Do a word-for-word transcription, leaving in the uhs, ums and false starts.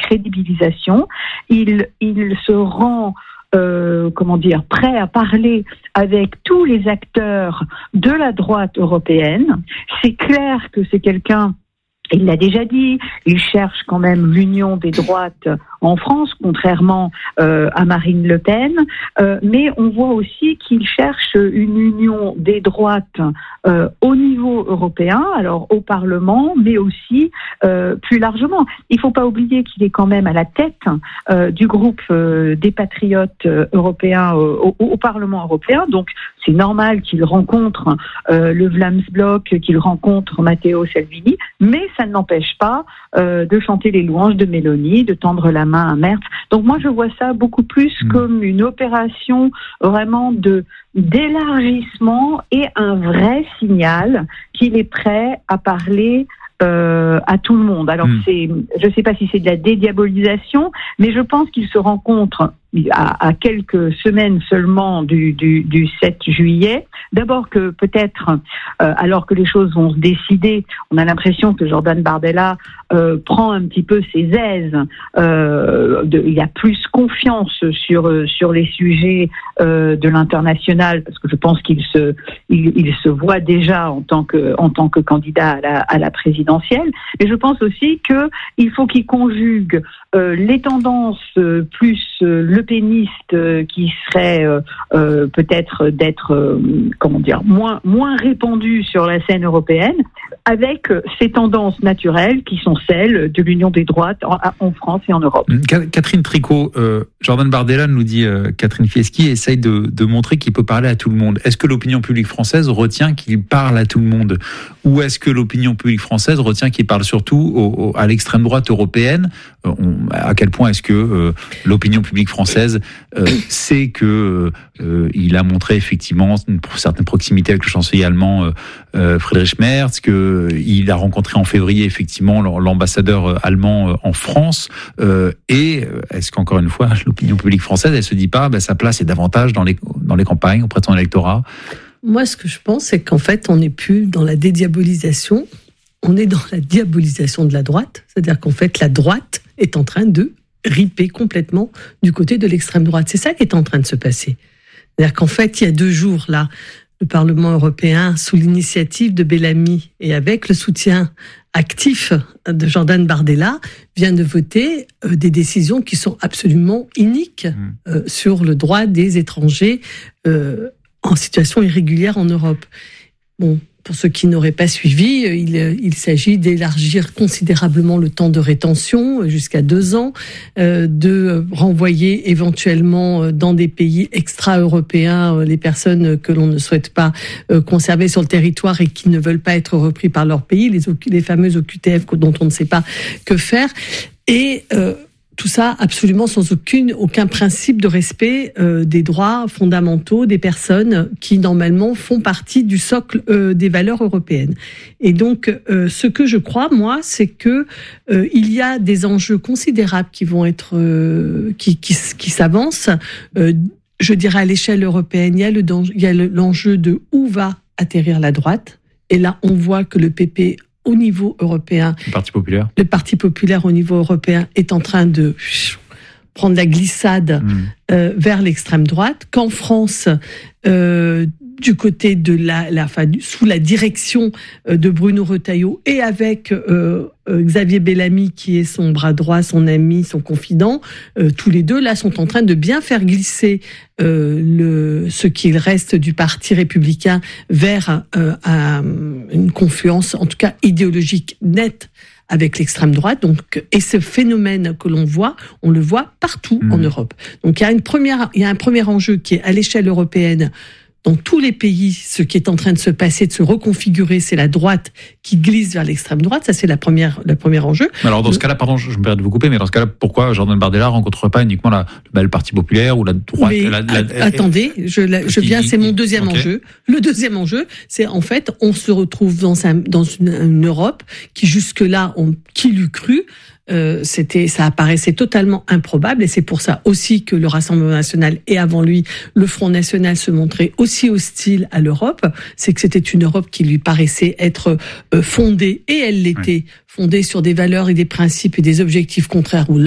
crédibilisation. Il, il se rend Euh, comment dire, prêt à parler avec tous les acteurs de la droite européenne. C'est clair que c'est quelqu'un, il l'a déjà dit, il cherche quand même l'union des droites en France, contrairement euh, à Marine Le Pen, euh, mais on voit aussi qu'il cherche une union des droites euh, au niveau européen, alors au Parlement, mais aussi euh, plus largement. Il ne faut pas oublier qu'il est quand même à la tête euh, du groupe euh, des patriotes euh, européens euh, au, au Parlement européen, donc c'est normal qu'il rencontre euh, le Vlaams-Blok, qu'il rencontre Matteo Salvini, mais ça ne n'empêche pas euh, de chanter les louanges de Mélanie, de tendre la main à Merz. Donc moi je vois ça beaucoup plus mmh. comme une opération vraiment de d'élargissement et un vrai signal qu'il est prêt à parler euh, à tout le monde. Alors mmh. c'est, je ne sais pas si c'est de la dédiabolisation, mais je pense qu'ils se rencontrent à, à quelques semaines seulement du, du, du sept juillet. D'abord que peut-être, euh, alors que les choses vont se décider, on a l'impression que Jordan Bardella euh, prend un petit peu ses aises. Euh, de, il a plus confiance sur sur les sujets euh, de l'international, parce que je pense qu'il se il, il se voit déjà en tant que en tant que candidat à la, à la présidentielle. Mais je pense aussi que il faut qu'il conjugue euh, les tendances euh, plus euh, le péniste euh, qui serait euh, euh, peut-être d'être euh, comment dire, moins, moins répandu sur la scène européenne, avec ces tendances naturelles qui sont celles de l'union des droites en, en France et en Europe. Catherine Tricot, euh, Jordan Bardella nous dit, euh, Catherine Fieschi essaye de, de montrer qu'il peut parler à tout le monde. Est-ce que l'opinion publique française retient qu'il parle à tout le monde? Ou est-ce que l'opinion publique française retient qu'il parle surtout au, au, à l'extrême droite européenne? euh, on, À quel point est-ce que euh, l'opinion publique française euh, sait que euh, il a montré effectivement une certaine proximité avec le chancelier allemand euh, euh, Friedrich Merz, qu'il a rencontré en février effectivement l'ambassadeur allemand en France, euh, et est-ce qu'encore une fois l'opinion publique française elle se dit pas bah, sa place est davantage dans les dans les campagnes auprès de son électorat? Moi, ce que je pense, c'est qu'en fait, on n'est plus dans la dédiabolisation, on est dans la diabolisation de la droite. C'est-à-dire qu'en fait, la droite est en train de riper complètement du côté de l'extrême droite. C'est ça qui est en train de se passer. C'est-à-dire qu'en fait, il y a deux jours, là, le Parlement européen, sous l'initiative de Bellamy et avec le soutien actif de Jordan Bardella, vient de voter euh, des décisions qui sont absolument iniques euh, sur le droit des étrangers euh, en situation irrégulière en Europe. Bon, pour ceux qui n'auraient pas suivi, il, il s'agit d'élargir considérablement le temps de rétention jusqu'à deux ans, euh, de renvoyer éventuellement dans des pays extra-européens les personnes que l'on ne souhaite pas euh, conserver sur le territoire et qui ne veulent pas être repris par leur pays, les, les fameuses O Q T F dont on ne sait pas que faire. Et euh, tout ça absolument sans aucune, aucun principe de respect euh, des droits fondamentaux des personnes qui normalement font partie du socle euh, des valeurs européennes. Et donc, euh, ce que je crois, moi, c'est que euh, il y a des enjeux considérables qui vont être, euh, qui, qui, qui s'avancent. Euh, je dirais à l'échelle européenne, il y a le danger, il y a l'enjeu de où va atterrir la droite. Et là, on voit que le P P au niveau européen, le Parti populaire, le Parti populaire au niveau européen est en train de prendre la glissade mmh. euh, vers l'extrême droite. Qu'en France, euh, du côté de la, la enfin, sous la direction euh, de Bruno Retailleau et avec euh, euh, Xavier Bellamy qui est son bras droit, son ami, son confident, euh, tous les deux là sont en train de bien faire glisser euh, le ce qu'il reste du Parti républicain vers euh, un, une confluence, en tout cas idéologique nette avec l'extrême droite. Donc, et ce phénomène que l'on voit, on le voit partout mmh. en Europe. Donc il y a une première, il y a un premier enjeu qui est à l'échelle européenne. Dans tous les pays, ce qui est en train de se passer, de se reconfigurer, c'est la droite qui glisse vers l'extrême droite. Ça, c'est la première, le premier enjeu. Alors, dans ce cas-là, pardon, je me permets de vous couper, mais dans ce cas-là, pourquoi Jordan Bardella rencontre pas uniquement la, bah, le Parti populaire ou la droite mais, la, la, la, Attendez, je, la, je viens, c'est mon deuxième okay. enjeu. Le deuxième enjeu, c'est en fait, on se retrouve dans, un, dans une, une Europe qui jusque-là, on, qui l'eût cru, Euh, c'était, ça apparaissait totalement improbable, et c'est pour ça aussi que le Rassemblement national et avant lui le Front national se montraient aussi hostiles à l'Europe. C'est que c'était une Europe qui lui paraissait être euh, fondée, et elle l'était, oui. fondée sur des valeurs et des principes et des objectifs contraires. Où